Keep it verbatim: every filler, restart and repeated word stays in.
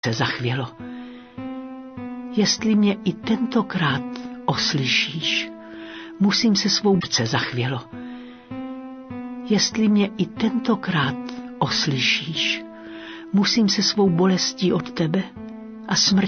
se zachvělo. Jestli mě i tentokrát oslyšíš, musím se svou se zachvělo. Jestli mě i tentokrát oslyšíš, musím se svou bolestí od tebe a smrtí